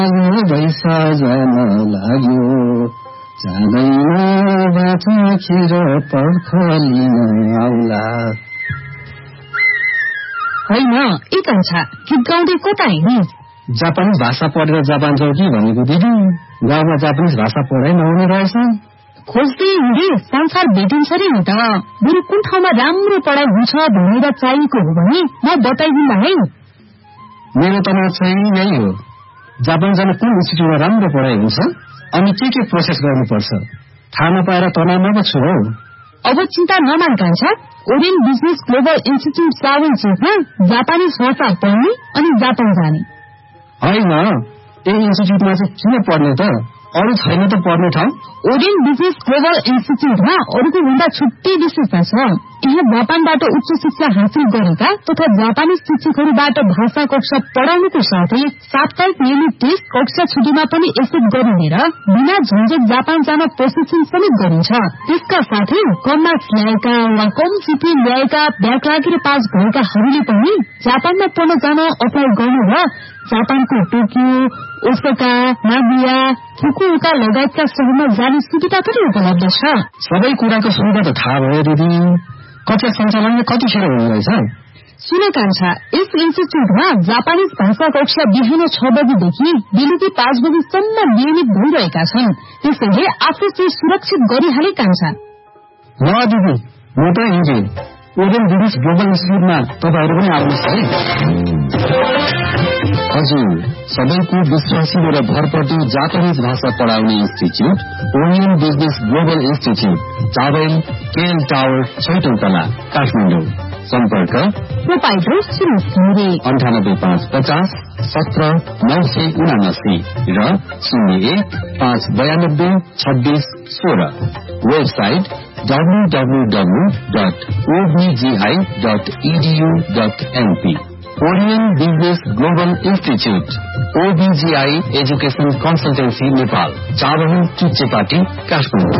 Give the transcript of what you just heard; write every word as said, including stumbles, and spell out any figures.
सजन लाग्यो जाँदैन बाटो खेर पर्खलिन आउला। होइन एक कान्छा गीत गाउँदै कता हिँड्ने? जापानिज भाषा पढेर जापान जाऊ कि भनेको दिदी। गाउँमा जापानिज भाषा पढाइ नहुने रहेछ। खोज्दै हिँडे संसार भेटिन्छ रे नि त। बरु कुन ठाउँमा राम्रो पढाइ हुन्छ भनेर चाहिएको हो भने म बताइदिन्ला है। मेरो तनाव चाहिँ यही हो, जापान जान कुन इन्स्टिट्युटमा राम्रो पढाइ हुन्छ अनि के के प्रोसेस गर्नुपर्छ थाहा नपाएर तनावमा पो छु हौ। अब चिन्ता नमान कान्छा, Orion business global institute travel चेकमा जापानिज भाषा पढ्ने अनि जापान जाने। होइन, यही इन्स्टिट्युटमा चाहिँ किन पढ्ने त? अरू छैन त पढ्ने ठाउँ? ओरियन बिजनेस ग्लोबल इन्स्टिट्युटमा अरूको भन्दा छुट्टै विशेषता छ। यहाँ जापानबाट उच्च शिक्षा हासिल गरेका तथा जापानी शिक्षकहरूबाट भाषा कक्षा पढाउनुको साथै साप्ताहिक नियमित टेस्ट कक्षा छुट्टीमा पनि एक्सेप्ट गरिने र बिना झन्झट जापान जान प्रशिक्षण समेत गरिन्छ। त्यसका साथै कम मार्क्स ल्याएका वा कम जिपी ल्याएका ब्याक लागेर पास भएकाहरूले पनि जापानमा पढ्न जान अप्लाई गर्नु र जापानको टोकियो, ओसाका, नागोया, फुकुओका लगायतका शहरमा जाने सुविधा पनि उपलब्ध छ। सबै कुराको सुविधा त थाहा भयो दिदी। कक्षा सञ्चालन कतिखेर हुने रहेछ? सुन कान्छा, यस इन्स्टिट्युटमा जापानिज भाषा कक्षा बिहान छ बजीदेखि बेलुकी पाँच बजीसम्म नियमित भइरहेका छन्। त्यसैले आफू चाहिँ सुरक्षित गरिहाले कान्छा। ल दिदी, म त हिँडे। ओरियन बिजनेस ग्लोबल इन्स्टिट्युटमा तपाईँहरू पनि आउनुहोस् है। हजुर, सबैको विश्वासिलो र भरपर्दो जापानिज भाषा पढाउने institute Orion business global institute, Chabahil KL tower, छैटौं तला, काठमाडौँ। सम्पर्क अन्ठानब्बे पाँच पचास सत्र नौ सय उनासी र शून्य एक पाँच बयानब्बे छब्बीस सोह्र। Website W W W dot ओबिजीआई dot edu dot NP. Orion business global institute, ओबिजीआई education consultancy Nepal, चाबल, चुच्चेपाटी, काठमाडौँ।